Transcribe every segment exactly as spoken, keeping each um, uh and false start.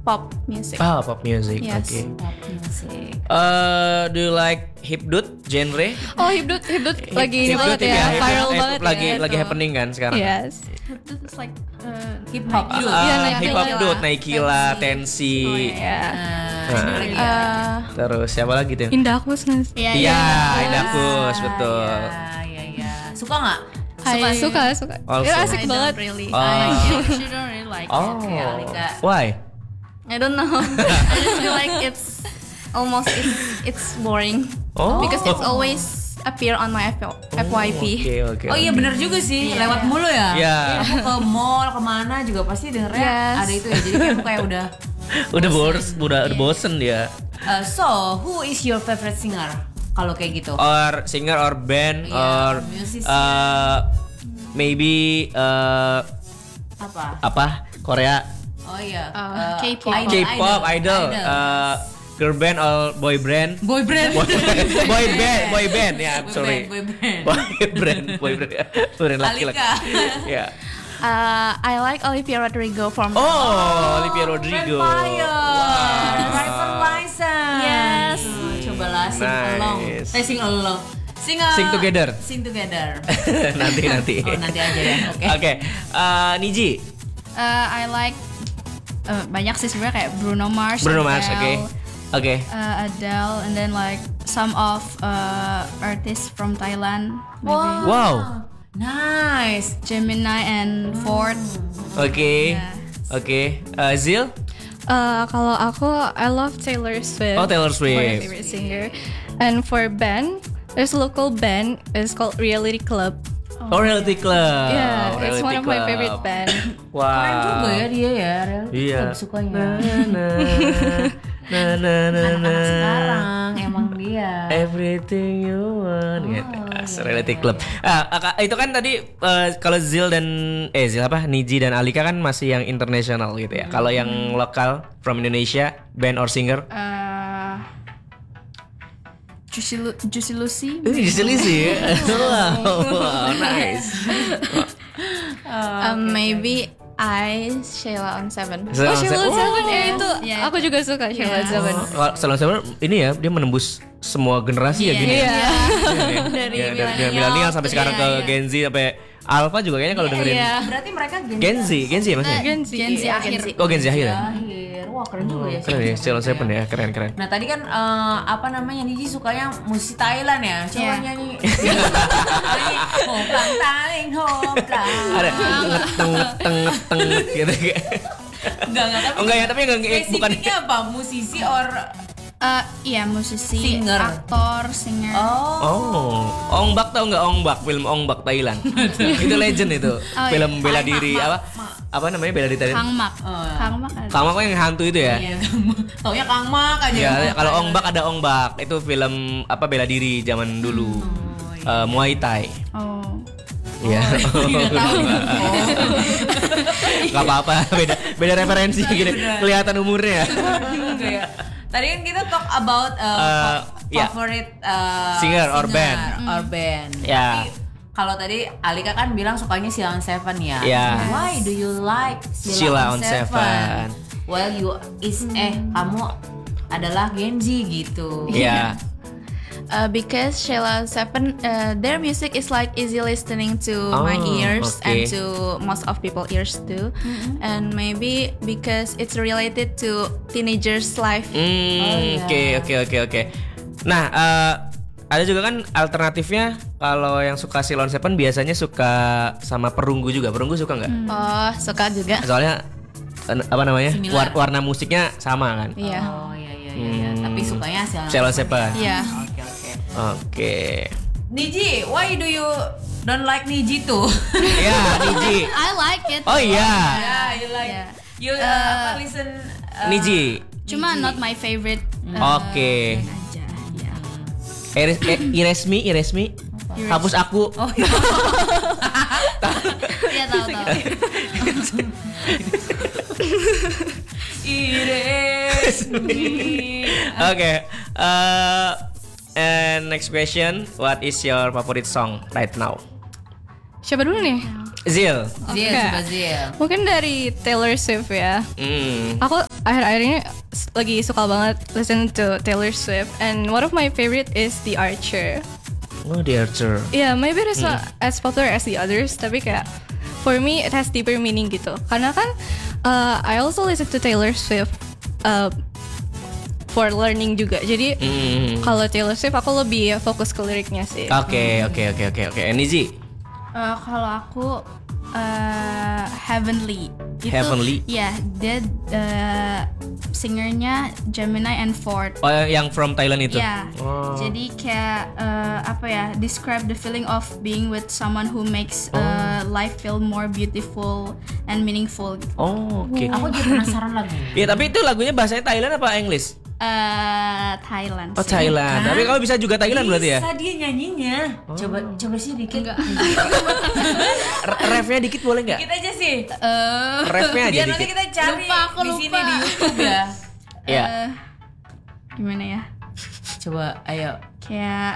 pop music. Ah, pop music. Yes. Oke. Okay. Pop music. Uh, do you like hipdut genre? Oh, hipdut, hipdut lagi ini Hipdut banget ya, hip- viral eh, banget lagi ya. lagi itu. happening kan sekarang. Yes. It's like uh, hip hop. Uh, Iya, Naikila. hip hop dut, Naikila, Tensi. Oh, iya. Nah, Uh, terus siapa lagi tuh? Indahkus nggak sih? Iya, Iya, Indahkus, betul. Iya, iya, iya. Suka nggak? Suka, suka, suka. Also. Itu asik I banget. don't really. Oh. I like it. She don't really like Oh, it. Kayak Alika. why? I don't know. I just feel like it's almost it's it's boring Oh, because it's always appear on my F Y P. Oke, oke. Oh iya oke. bener juga sih, lewat mulu ya. Iya. Kamu ke mall kemana juga pasti dengernya Yes. ada itu ya. Jadi kamu kayak udah. Udah bors, udah udah bosen dia. Uh, so, who is your favorite singer? Kalau kayak gitu. Or singer or band Iya, or musician. uh, maybe uh, Apa? apa Korea Oh iya. Uh, K-pop. idol, K-pop idol, idol. uh, girl band or boy band? Boy band. Boy, boy band, boy band. Ya, I'm Boy sorry. band, boy band. Boy band, boy band. Boy band laki-laki. Alika. Ya. Uh, I like Olivia Rodrigo from. Oh, Olivia Rodrigo. Vampire. Driver license. Yes. Hmm, cobalah sing along. Nice. Eh sing along. Sing, uh, Sing together. Sing together. nanti nanti. Oh, nanti aja ya. Oke. Oke. Uh, Niji. Uh, I like uh, banyak sih sebenarnya kayak Bruno Mars. Bruno Mars, oke. Adele, Oke. uh, Adele, and then like some of uh, artists from Thailand, maybe Wow. Nice. Gemini and Ford. Oke. Yes. Oke. Uh, Zil? Uh, kalau aku, I love Taylor Swift. Oh, Taylor For my Swift. favorite singer. And for band, there's a local band. It's called Reality Club. Oh, Reality Club. yeah, it's Reality one of my Club. favorite band. Wow. Keren juga ya dia ya. Real- Iya. Club sukanya. Na na na na na. Anak-anak sekarang emang dia. Everything you want. Oh, Gitu. As iya, Reality iya, Club. Ah, aka- itu kan tadi eh, kalau Zil dan eh Zil apa? Niji dan Alika kan masih yang internasional gitu ya. Kalau yang lokal from Indonesia, band or singer? Uh, Juicy, Lu- Juicy Lucy. Ini Juicy ya. Wow, wow, nice. Um, maybe I Sheila on Seven. Oh, Sheila Seven, ya yes. itu Yeah. aku juga suka Sheila Yeah. Seven. Kalau Salon Seven ini ya dia menembus semua generasi ya Iya. gini. ya. Iya. Iya, iya. Dari Iya, milenial. milenial sampai sekarang Iya, ke iya. Gen Z sampai Alpha juga kayaknya kalau dengerin. Iya. Berarti mereka Gen Gen Z, Gen Z ya maksudnya? Gen Z. Gen Z Iya, akhir. Gen Z. Oh, Gen Z akhir ya? Akhir. Wah keren juga ya. Keren ya, Salon Seven ya, keren keren. Nah tadi kan eh, apa namanya Niji sukanya musisi Thailand ya. Coba Iya. nyanyi. Nyanyi hoplang taling hoplang. Ada tenget tenget tenget tenget gitu kayak. Enggak enggak tapi. Oh enggak ya, tapi enggak bukan. Spesifiknya apa? Musisi or Uh, iya musisi, Singer. aktor, singer. oh. Oh, Ong Bak tau nggak Ong Bak, film Ong Bak Thailand? Itu legend itu, Oh, film iya. bela Mak, diri mak, apa? mak. Apa namanya bela diri Thailand? Kang Mak. Oh. Kang Mak ada. Kang Mak kok yang hantu itu ya? Iya, taunya Kang Mak aja. Ya, kalau Ong Bak ada Ong Bak, itu film apa bela diri zaman dulu, Eh, Muay Thai. Oh. Iya. Tidak tahu. Gak apa-apa, beda beda referensi gini, kelihatan umurnya. Juga ya. Tadi kan kita talk about uh, Uh, fa- ya. favorite uh, Singer or band. or band. Ya. Tapi kalau tadi Alika kan bilang sukanya Sheila on Seven ya. Ya. Why do you like Sheila Sheila on on Seven? Seven. Well you is eh kamu adalah Gen Z gitu. Iya. Uh, because Sheila Seven, uh, their music is like easy listening to Oh, my ears okay. and to most of people ears too, and maybe because it's related to teenagers' life. Hmm, Oh, iya. oke oke oke oke. Nah, eh, ada juga kan alternatifnya kalau yang suka Silon Seven biasanya suka sama perunggu juga. Perunggu suka nggak? Oh, suka juga. Soalnya eh, apa namanya? Similar. War- warna musiknya sama kan? Iya. Oh iya iya iya. iya. Tapi sukanya Sheila on Sheila on Seven. Iya. Oke oke. Oke. Niji, why do you don't like Niji tuh? Ya, Niji. I like it. Oh iya. Ya, you like Yeah. you uh, Uh, apa, listen uh, Niji. Cuma not my favorite. uh, Oke. band aja. Ya. Iris, eh, Iresmi, Iresmi. Hapus aku. Oh iya. Iya tahu tahu. Iresmi. Oke. eh, and next question, what is your favorite song right now? Siapa dulu nih? Zil. Zil, Oke. coba Zil. Mungkin dari Taylor Swift ya. Hmm. Aku akhir-akhir ini s- lagi suka banget listen to Taylor Swift, and one of my favorite is The Archer. Oh, The Archer. Yeah, maybe it's not as popular as the others, tapi kayak for me it has deeper meaning gitu. Karena kan uh, I also listen to Taylor Swift uh, for learning juga. Jadi Hmm. kalau Taylor Swift aku lebih fokus ke liriknya sih. Oke, oke, oke, oke, oke. Nizi. Eh, kalau aku eh, Heavenly. Itu, Heavenly? Ya, dia eh, singernya Gemini and Ford. Oh, yang from Thailand itu. Ya, Oh. jadi kayak eh, apa ya? Describe the feeling of being with someone who makes eh, life feel more beautiful and meaningful. Oh, oke. Aku jadi penasaran lagi. Iya, tapi itu lagunya bahasanya Thailand apa English? Eh, Thailand. Oh, sih. Thailand. Tapi kamu bisa juga Thailand berarti ya? Bisa dia nyanyinya. Coba coba sih dikit. R- Refnya dikit boleh nggak? Kita aja sih. Eh, Refnya aja Biar nanti dikit. kita cari Lupa, aku di sini lupa. di YouTube ya. Iya. eh, gimana ya? Coba ayo. Kayak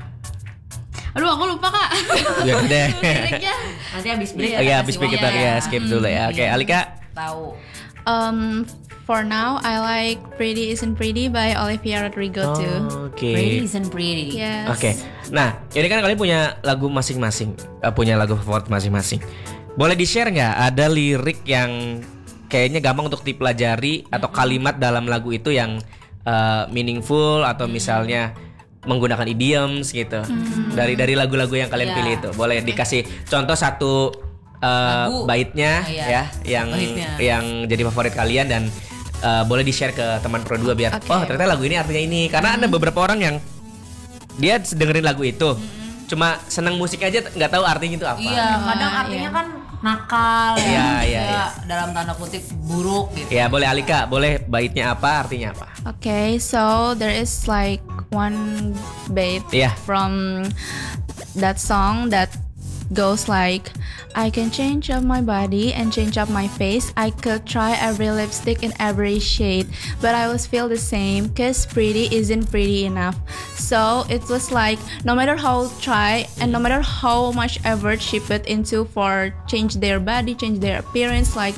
Aduh, aku lupa, Kak. Biar deh. Liriknya. Nanti habis break. Oke, kita habis kasih break kita waktu ya skip dulu ya. Oke, Alika. Tahu. Um, for now, I like Pretty Isn't Pretty by Olivia Rodrigo too. Oh, Oke. Pretty isn't pretty. Yes. Oke. Nah, ini kan kalian punya lagu masing-masing, eh, punya lagu favorit masing-masing. Boleh di-share nggak ada lirik yang kayaknya gampang untuk dipelajari atau kalimat dalam lagu itu yang eh, meaningful atau misalnya menggunakan idioms gitu. Dari dari lagu-lagu yang kalian Iya. pilih itu. Boleh dikasih contoh satu eh, Lagu. baitnya Oh, iya. ya yang Baitnya. yang jadi favorit kalian dan eh, boleh di-share ke teman Pro dua biar Oke. oh ternyata lagu ini artinya ini. Karena ada beberapa orang yang dia dengerin lagu itu cuma senang musik aja nggak tahu artinya itu apa. Iya, kadang artinya iya. kan nakal ya. Iya, iya, Ya, iya. dalam tanda kutip buruk gitu. Ya boleh Alika, boleh baitnya apa, artinya apa? Okay, so there is like one babe Yeah. from that song that goes like, I can change up my body and change up my face. I could try every lipstick in every shade, but I always feel the same, cause pretty isn't pretty enough. So it was like, no matter how try and no matter how much effort she put into for change their body, change their appearance, like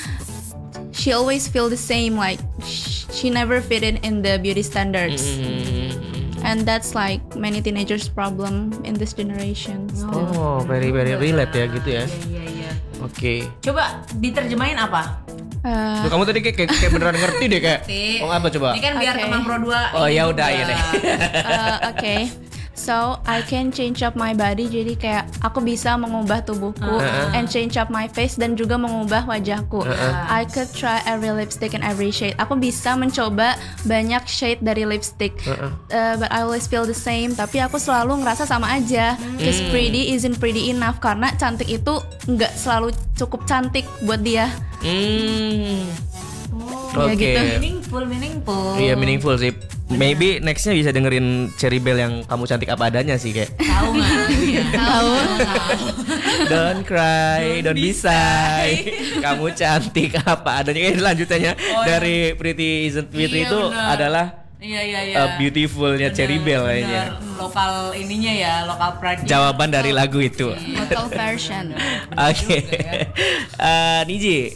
she always feel the same, like sh- she never fit in in the beauty standards. And that's like many teenagers problem in this generation. Oh, very very relate ya gitu ya. Iya, iya. Oke. Coba diterjemahin apa? Uh, Tuh, kamu tadi kayak, kayak, kayak beneran ngerti deh kayak. Ngerti. Oh apa coba? Ini kan biar Oke. teman Pro dua. Oh ini ya juga. udah ya deh. uh, okay. So I can change up my body, jadi kayak aku bisa mengubah tubuhku Uh-uh. and change up my face dan juga mengubah wajahku. I could try every lipstick and every shade. Aku bisa mencoba banyak shade dari lipstick, Uh-uh. Uh, but I always feel the same. Tapi aku selalu ngerasa sama aja. Cause pretty isn't pretty enough, karena cantik itu nggak selalu cukup cantik buat dia. Hmm. Oh, Oke. gitu. Meaningful, meaningful. Iya meaningful sih. Maybe nextnya bisa dengerin Cherry Bell yang kamu cantik apa adanya sih kayak. Tahu nggak? Iya. Tahu. Don't cry, don't, be shy. Kamu cantik apa adanya. Kayak lanjutannya Oh, dari Pretty Isn't Pretty Iya, itu benar. adalah Iya, iya, iya. uh, beautifulnya Cherry Bell kayaknya. Benar. Lokal ininya ya, lokal pride. Jawaban dari lagu itu. Local version. Oke. Eh, Niji.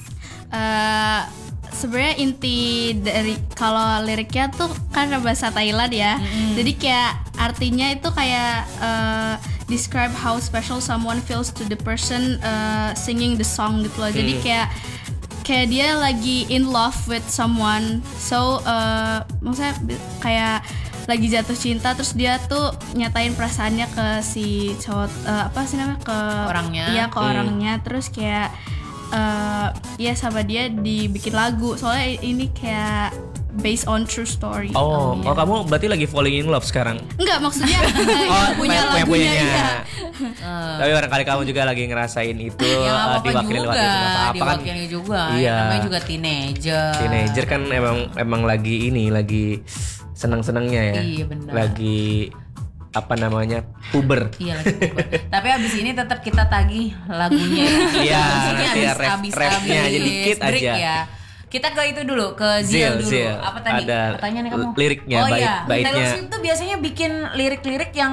Eh, sebenarnya inti dari kalau liriknya tuh kan bahasa Thailand ya. Jadi kayak artinya itu kayak eh, describe how special someone feels to the person eh, singing the song gitu loh. Jadi kayak kayak dia lagi in love with someone. So eh, maksudnya bi- kayak lagi jatuh cinta terus dia tuh nyatain perasaannya ke si cowok eh, apa sih namanya ke Orangnya. Iya, ke Hmm. orangnya terus kayak eh ya sama dia dibikin lagu soalnya ini kayak based on true story. Oh, oh kamu berarti lagi falling in love sekarang. Enggak, maksudnya eh, Oh, yang punya yang lagunya punyanya. iya. Tapi barangkali kamu juga lagi ngerasain itu Ya nggak uh, apa-apa diwakili juga, lewat itu nggak apa-apa kan. diwakili juga. Iya. Namanya juga teenager. Teenager kan emang emang lagi ini lagi senang-senangnya ya. Iya, benar. Lagi apa namanya? Puber. Iya lagi puber. Tapi abis ini tetap kita tagih lagunya. Iya, Maksudnya nanti ya abis, ref- abis, refnya abis aja dikit break aja. ya. Kita ke itu dulu, ke Zil, Zil dulu. Zil. Apa tadi? Ada Pertanyaan kamu? liriknya, oh, bait- iya. baitnya. Taylor Swift tuh biasanya bikin lirik-lirik yang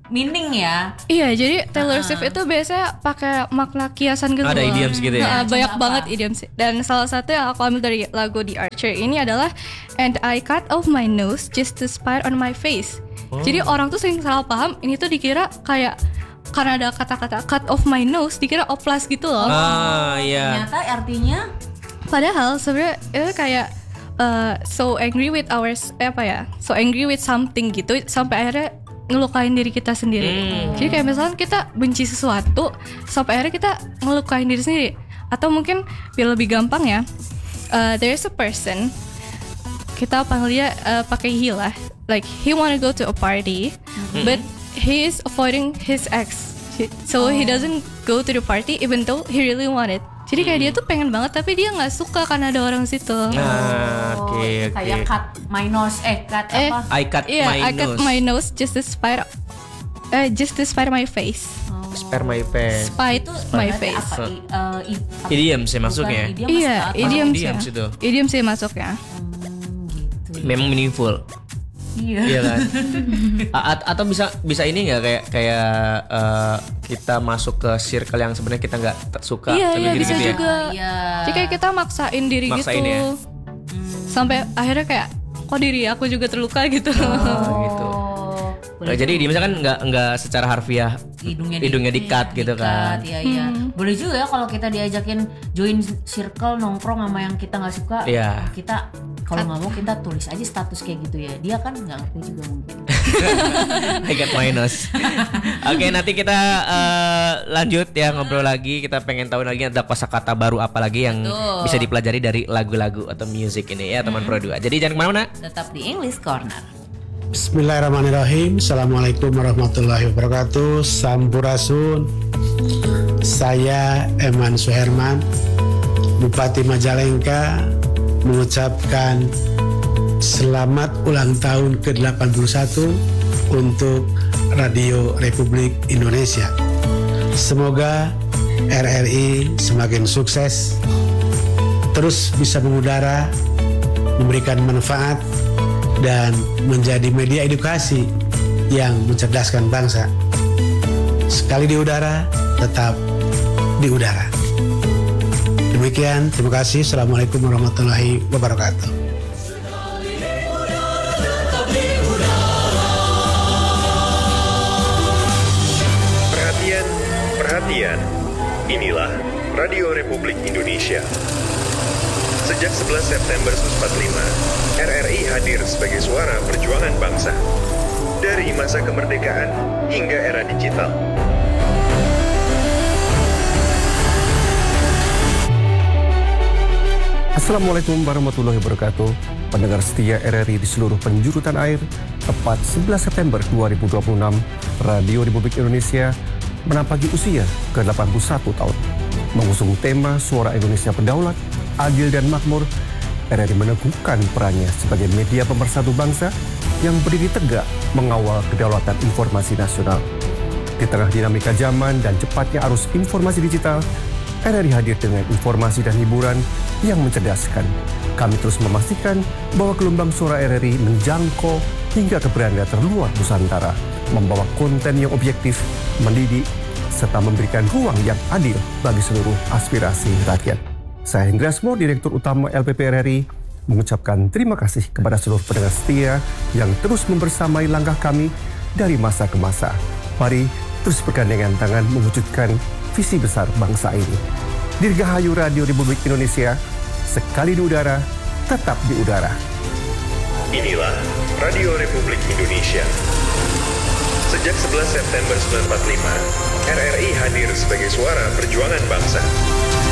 meaning ya. Iya, jadi Taylor Swift itu biasanya pakai makna kiasan gitu. Ada loh. idioms gitu ya? Nah, Coba banyak apa? banget idioms. Dan salah satu yang aku ambil dari lagu The Archer ini adalah "And I cut off my nose just to spite on my face." Oh. Jadi orang tuh sering salah paham, ini tuh dikira kayak karena ada kata-kata cut off my nose dikira oplas gitu loh. Ah, iya. Ternyata artinya Padahal sebenarnya itu kayak uh, so angry with ours eh, apa ya? So angry with something gitu sampai akhirnya ngelukain diri kita sendiri. Hmm. Jadi kayak misalnya kita benci sesuatu sampai akhirnya kita ngelukain diri sendiri. Atau mungkin biar lebih gampang ya, uh, there's a person kita panggil dia uh, pakai he lah, like he wanna go to a party, but he is avoiding his ex, so he doesn't go to the party even though he really wanted. Jadi kayak dia tuh pengen banget tapi dia nggak suka karena ada orang situ. Nah, oh, oke oke. kayak cut my nose, eh cut Eh, apa? I cut Iya, my I cut nose. my nose just to spite, uh, just to spite my face. Spare my pants. Spite Itu my berarti face. apa? I, eh, i- apa? Idiom sih Bukan masuknya. idiom, Iya, masuk ke apa? idiom sih. idioms itu. Idiom sih masuknya. Hmm, gitu. Memang meaningful. Iya. Iya kan? A- a- atau bisa bisa ini nggak kayak kayak eh, kita masuk ke circle yang sebenarnya kita nggak ter- suka Iya, tapi iya, gitu-gitu bisa ya. juga. Iya. Jadi kayak kita maksain diri Maksain gitu. ya? Sampai akhirnya kayak kok diri aku juga terluka gitu. Oh, gitu. Oh, Nah, jadi dia misalkan nggak nggak secara harfiah hidungnya, hidungnya di, di-cut gitu kan. Iya, iya. Boleh juga ya kalau kita diajakin join circle nongkrong sama yang kita nggak suka. Iya. Kita kalau nggak mau kita tulis aja status kayak gitu ya. Dia kan nggak ngerti juga mungkin. I got minus. Oke, nanti kita eh, lanjut ya ngobrol lagi. Kita pengen tahu lagi ada kosakata baru apa lagi yang Betul. bisa dipelajari dari lagu-lagu atau music ini ya teman Pro dua. Jadi jangan kemana-mana. Tetap di English Corner. Bismillahirrahmanirrahim. Assalamualaikum warahmatullahi wabarakatuh. Sampurasun. Saya Eman Suherman, Bupati Majalengka, mengucapkan selamat ulang tahun ke delapan puluh satu untuk Radio Republik Indonesia. Semoga R R I semakin sukses, terus bisa mengudara, memberikan manfaat, dan menjadi media edukasi yang mencerdaskan bangsa. Sekali di udara, tetap di udara. Demikian, terima kasih. Assalamualaikum warahmatullahi wabarakatuh. Perhatian, perhatian. Inilah Radio Republik Indonesia. Sejak sebelas September seribu sembilan ratus empat puluh lima, R R I hadir sebagai suara perjuangan bangsa. Dari masa kemerdekaan hingga era digital. Assalamualaikum warahmatullahi wabarakatuh. Pendengar setia R R I di seluruh penjuru tanah air, tepat sebelas September dua ribu dua puluh enam, Radio Republik Indonesia menampaki usia ke delapan puluh satu tahun. Mengusung tema Suara Indonesia Berdaulat, Adil dan Makmur, R R I meneguhkan perannya sebagai media pemersatu bangsa yang berdiri tegak mengawal kedaulatan informasi nasional. Di tengah dinamika zaman dan cepatnya arus informasi digital, R R I hadir dengan informasi dan hiburan yang mencerdaskan. Kami terus memastikan bahwa gelombang suara R R I menjangkau hingga ke beranda terluar Nusantara, membawa konten yang objektif, mendidik, serta memberikan ruang yang adil bagi seluruh aspirasi rakyat. Saya Hendra Asmo, Direktur Utama L P P R R I, mengucapkan terima kasih kepada seluruh pendengar setia yang terus membersamai langkah kami dari masa ke masa. Mari terus bergandengan tangan mewujudkan visi besar bangsa ini. Dirgahayu Radio Republik Indonesia, sekali di udara, tetap di udara. Inilah Radio Republik Indonesia. Sejak sebelas September seribu sembilan ratus empat puluh lima, R R I hadir sebagai suara perjuangan bangsa.